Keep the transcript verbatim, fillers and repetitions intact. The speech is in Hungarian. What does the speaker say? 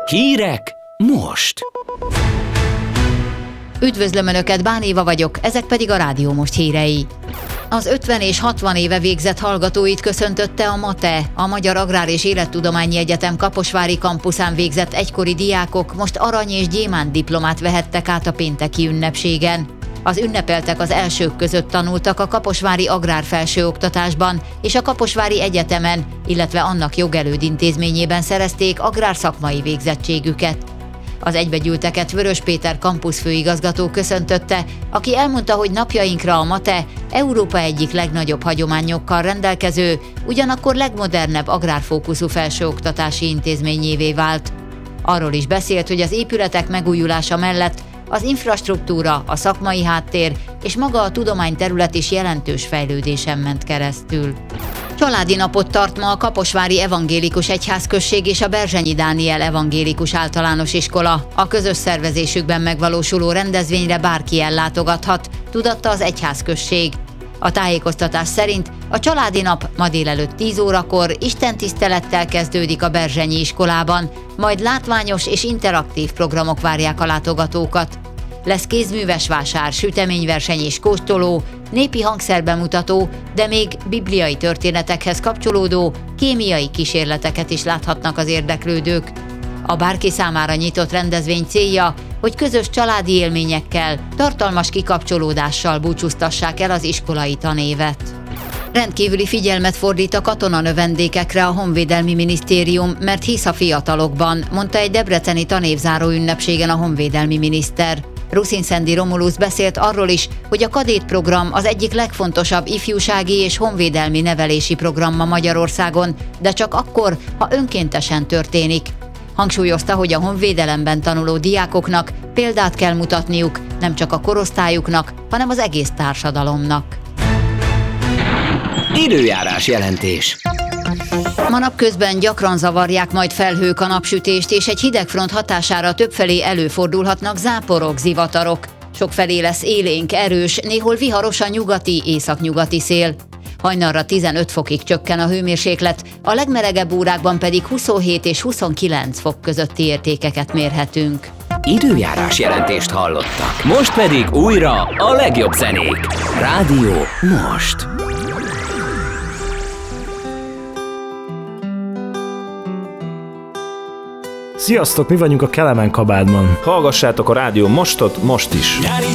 Hírek most! Üdvözlöm Önöket, Bán Éva vagyok, ezek pedig a Rádió Most hírei. Az ötven és hatvan éve végzett hallgatóit köszöntötte a MATE, a Magyar Agrár és Élettudományi Egyetem kaposvári kampuszán végzett egykori diákok most arany és gyémánt diplomát vehettek át a pénteki ünnepségen. Az ünnepeltek az elsők között tanultak a kaposvári agrárfelsőoktatásban és a Kaposvári Egyetemen, illetve annak jogelőd intézményében szerezték agrárszakmai végzettségüket. Az egybegyűlteket Vörös Péter kampuszfőigazgató köszöntötte, aki elmondta, hogy napjainkra a MATE Európa egyik legnagyobb hagyományokkal rendelkező, ugyanakkor legmodernebb agrárfókuszú felsőoktatási intézményévé vált. Arról is beszélt, hogy az épületek megújulása mellett az infrastruktúra, a szakmai háttér és maga a tudományterület is jelentős fejlődésen ment keresztül. Családi napot tart ma a Kaposvári Evangélikus Egyházközség és a Berzsenyi Dániel Evangélikus Általános Iskola. A közös szervezésükben megvalósuló rendezvényre bárki ellátogathat, tudatta az egyházközség. A tájékoztatás szerint a családi nap ma délelőtt tíz órakor istentisztelettel kezdődik a Berzsenyi iskolában, majd látványos és interaktív programok várják a látogatókat. Lesz kézműves vásár, süteményverseny és kóstoló, népi hangszerbemutató, de még bibliai történetekhez kapcsolódó kémiai kísérleteket is láthatnak az érdeklődők. A bárki számára nyitott rendezvény célja, hogy közös családi élményekkel, tartalmas kikapcsolódással búcsúztassák el az iskolai tanévet. Rendkívüli figyelmet fordít a katonanövendékekre a Honvédelmi Minisztérium, mert hisz a fiatalokban, mondta egy debreceni tanévzáró ünnepségen a honvédelmi miniszter. Ruszinszendi Romulusz beszélt arról is, hogy a kadétprogram az egyik legfontosabb ifjúsági és honvédelmi nevelési program ma Magyarországon, de csak akkor, ha önkéntesen történik. Hangsúlyozta, hogy a honvédelemben tanuló diákoknak példát kell mutatniuk nem csak a korosztályuknak, hanem az egész társadalomnak. Időjárás jelentés. Ma napközben gyakran zavarják majd felhők a napsütést, és egy hidegfront hatására többfelé előfordulhatnak záporok, zivatarok. Sokfelé lesz élénk, erős, néhol viharos a nyugati, északnyugati szél. Hajnalra tizenöt fokig csökken a hőmérséklet, a legmelegebb órákban pedig huszonhét és huszonkilenc fok közötti értékeket mérhetünk. Időjárás jelentést hallottak. Most pedig újra a legjobb zenék. Rádió Most. Sziasztok, mi vagyunk a Kelemen kabádban. Hallgassátok a Rádió Mostot most is! Nyári